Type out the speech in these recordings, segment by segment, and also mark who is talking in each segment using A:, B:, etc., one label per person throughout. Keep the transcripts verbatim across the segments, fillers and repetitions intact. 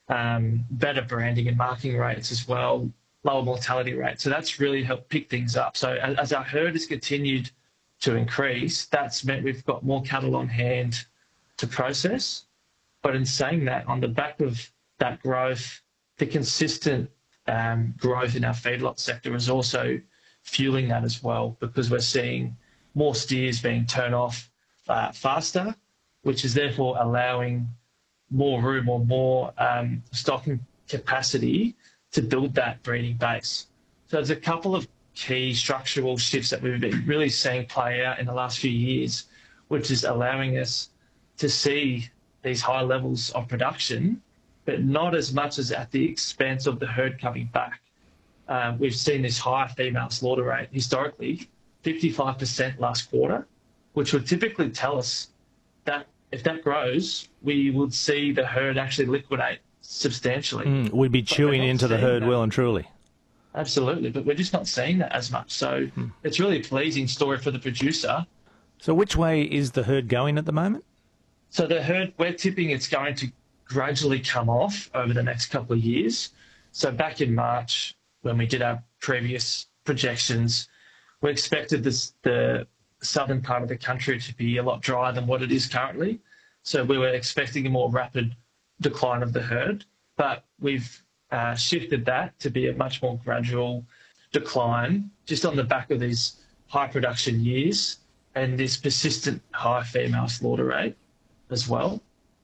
A: um, better branding and marking rates as well, lower mortality rates. So that's really helped pick things up. So as, as our herd has continued to increase, that's meant we've got more cattle on hand to process. But in saying that, on the back of that growth, the consistent um, growth in our feedlot sector is also fueling that as well, because we're seeing more steers being turned off uh, faster, which is therefore allowing more room or more um, stocking capacity to build that breeding base. So there's a couple of key structural shifts that we've been really seeing play out in the last few years, which is allowing us to see these high levels of production, but not as much as at the expense of the herd coming back. Um, we've seen this high female slaughter rate historically, fifty-five percent last quarter, which would typically tell us that if that grows, we would see the herd actually liquidate substantially.
B: Mm, we'd be chewing into the herd that. well and truly.
A: Absolutely, but we're just not seeing that as much. So mm. it's really a pleasing story for the producer.
B: So which way is the herd going at the moment?
A: So the herd, we're tipping it's going to gradually come off over the next couple of years. So back in March, when we did our previous projections, we expected this, the southern part of the country to be a lot drier than what it is currently. So we were expecting a more rapid decline of the herd, but we've uh, shifted that to be a much more gradual decline just on the back of these high production years and this persistent high female slaughter rate as well.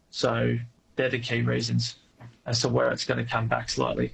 A: So they're the key reasons as to where it's going to come back slightly.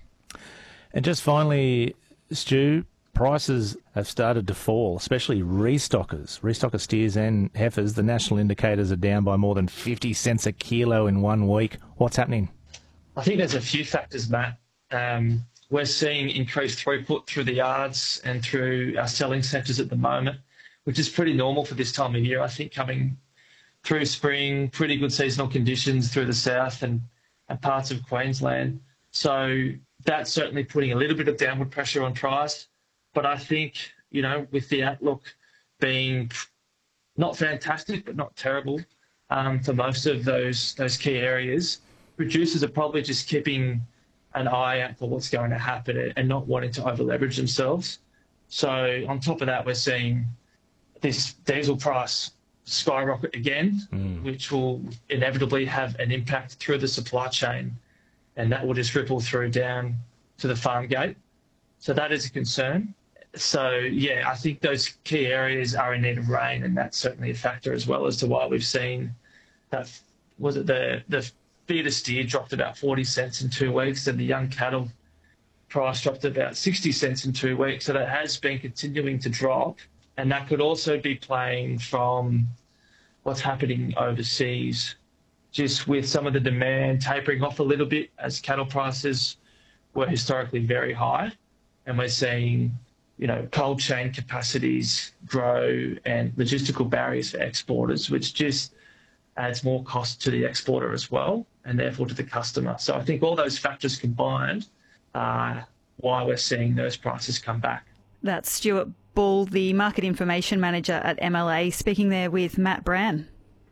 B: And just finally, Stu, prices have started to fall, especially restockers, restocker steers and heifers. The national indicators are down by more than fifty cents a kilo in one week. What's happening?
A: I think there's a few factors, Matt. Um, we're seeing increased throughput through the yards and through our selling centres at the moment, which is pretty normal for this time of year. I think coming through spring, pretty good seasonal conditions through the south and, and parts of Queensland. So that's certainly putting a little bit of downward pressure on price. But I think, you know, with the outlook being not fantastic, but not terrible um, for most of those those key areas, producers are probably just keeping an eye out for what's going to happen and not wanting to over-leverage themselves. So on top of that, we're seeing this diesel price skyrocket again, mm. which will inevitably have an impact through the supply chain, and that will just ripple through down to the farm gate. So that is a concern. So, yeah, I think those key areas are in need of rain, and that's certainly a factor as well as to why we've seen that, was it the, the feeder steer dropped about forty cents in two weeks and the young cattle price dropped about sixty cents in two weeks. So that has been continuing to drop, and that could also be playing from what's happening overseas, just with some of the demand tapering off a little bit as cattle prices were historically very high. And we're seeing, you know, cold chain capacities grow and logistical barriers for exporters, which just adds more cost to the exporter as well, and therefore to the customer. So I think all those factors combined are why we're seeing those prices come back.
C: That's Stuart Bull, the Market Information Manager at M L A, speaking there with Matt Brand.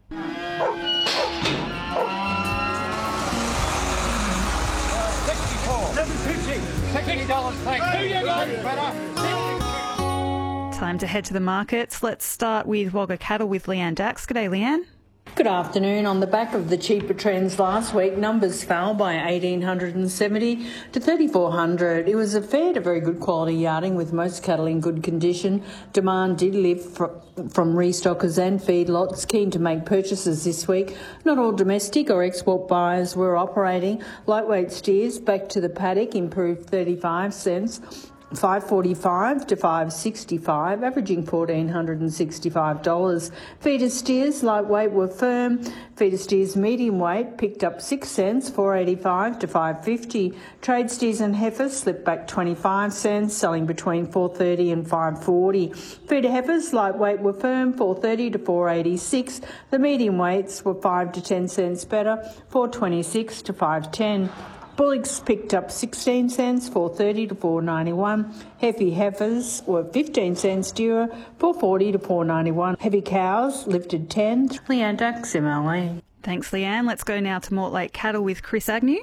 C: Time to head to the markets. Let's start with Wagga Cattle with Leanne Dax. G'day, Leanne.
D: Good afternoon. On the back of the cheaper trends last week, numbers fell by eighteen seventy to thirty-four hundred. It was a fair to very good quality yarding with most cattle in good condition. Demand did lift from restockers and feedlots keen to make purchases this week. Not all domestic or export buyers were operating. Lightweight steers back to the paddock improved thirty-five cents. five forty-five to five sixty-five, averaging one thousand four hundred sixty-five dollars. Feeder steers lightweight were firm. Feeder steers medium weight picked up six cents, four eighty-five to five fifty. Trade steers and heifers slipped back twenty-five cents, selling between four thirty and five forty. Feeder heifers lightweight were firm, four thirty to four eighty-six. The medium weights were five to ten cents better, four twenty-six to five ten. Bullocks picked up sixteen cents, four thirty to four ninety-one. Heavy heifers were fifteen cents dearer, four forty to four ninety-one. Heavy cows lifted ten. Leanne Dax, M L A.
C: Thanks, Leanne. Let's go now to Mortlake Cattle with Chris Agnew.